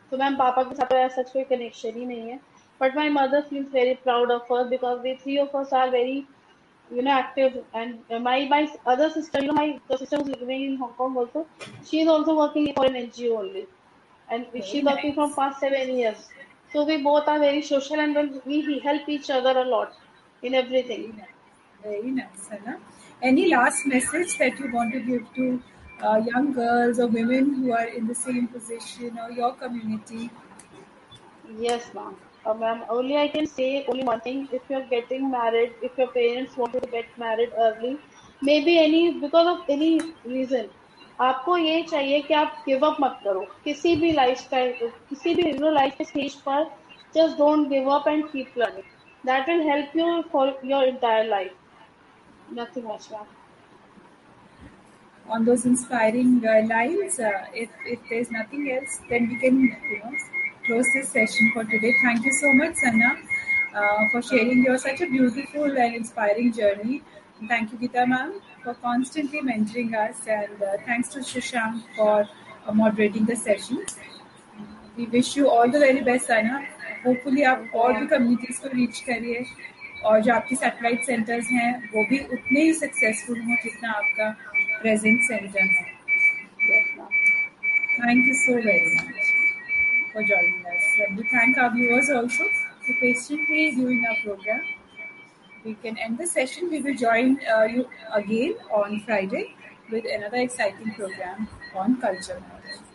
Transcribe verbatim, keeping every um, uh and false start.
तो मैम पापा के साथ तो ऐसा कोई कनेक्शन ही नहीं है. But my mother feels very proud of us because we three of us are very, you know, active. And uh, my my other sister, you know, my the sister who's living in Hong Kong also, she's also working for an N G O only, and Very she's working from nice. past seven years. So we both are very social, and then we we help each other a lot in everything. Very nice. Very nice, Anna. Any last message that you want to give to uh, young girls or women who are in the same position or your community? Yes, ma'am. Uh, ma'am, only I can say only one thing. If you're getting married, if your parents want you to get married early, maybe any because of any reason, आपको ये चाहिए कि आप give up मत करो किसी भी life style किसी भी यू नो लाइफ के स्टेज पर. Just don't give up and keep learning. That will help you for your entire life. Nothing much ma'am. On those inspiring uh, lines, uh, if, if there's nothing else, then we can you know close this session for today. Thank you so much, Sanna, uh, for sharing your such a beautiful and inspiring journey. And thank you, Gita ma'am, for constantly mentoring us, and uh, thanks to Shashank for uh, moderating the session. We wish you all the very best, Sana. Hopefully आप thank you और भी ma'am. Communities को reach करिए और जो आपकी satellite centres हैं वो भी उतने ही सक्सेसफुल हों जितना आपका प्रेजेंट सेंटर है. Yes ma'am. Thank you so very much for joining us. And we thank our viewers also for patiently viewing our program. We can end the session. We will join uh, you again on Friday with another exciting program on culture.